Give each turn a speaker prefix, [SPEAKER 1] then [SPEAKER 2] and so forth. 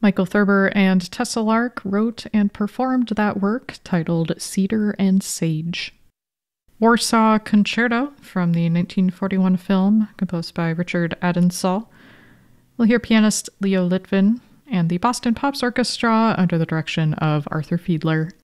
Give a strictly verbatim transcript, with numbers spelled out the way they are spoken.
[SPEAKER 1] Michael Thurber and Tessa Lark wrote and performed that work titled Cedar and Sage. Warsaw Concerto from the nineteen forty-one film, composed by Richard Adensall. We'll hear pianist Leo Litvin and the Boston Pops Orchestra under the direction of Arthur Fiedler.